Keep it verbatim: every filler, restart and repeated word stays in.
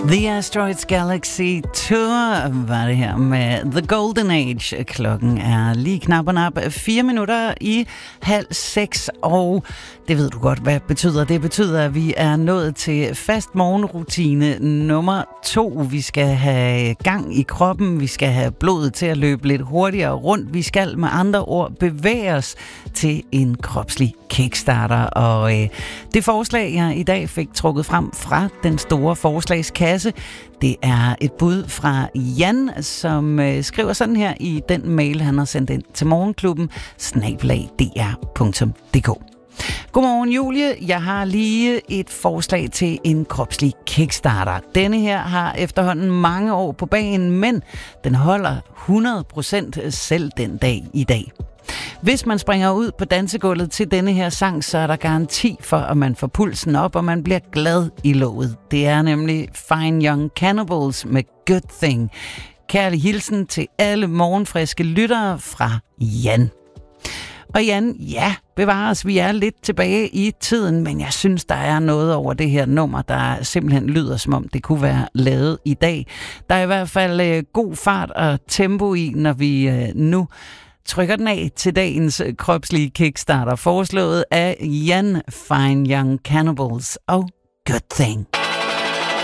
The Asteroids Galaxy Tour var det her med The Golden Age. Klokken er lige knap og nap fire minutter i halv seks, og det ved du godt, hvad betyder. Det betyder, at vi er nået til fast morgenrutine nummer to. Vi skal have gang i kroppen, vi skal have blodet til at løbe lidt hurtigere rundt. Vi skal med andre ord bevæge os til en kropslig kickstarter, og øh, det forslag, jeg i dag fik trukket frem fra den store forslagskasse, det er et bud fra Jan, som øh, skriver sådan her i den mail, han har sendt ind til morgenklubben, snabel-a d r punktum d k. Godmorgen Julie, jeg har lige et forslag til en kropslig kickstarter. Denne her har efterhånden mange år på banen, men den holder hundrede procent selv den dag i dag. Hvis man springer ud på dansegulvet til denne her sang, så er der garanti for, at man får pulsen op, og man bliver glad i låget. Det er nemlig Fine Young Cannibals med Good Thing. Kærlig hilsen til alle morgenfriske lyttere fra Jan. Og Jan, ja, bevares, vi er lidt tilbage i tiden, men jeg synes, der er noget over det her nummer, der simpelthen lyder, som om det kunne være lavet i dag. Der er i hvert fald øh, god fart og tempo i, når vi øh, nu trykker den af til dagens kropslige kickstarter, foreslået af Jan, Fine Young Cannibals og Good Thing.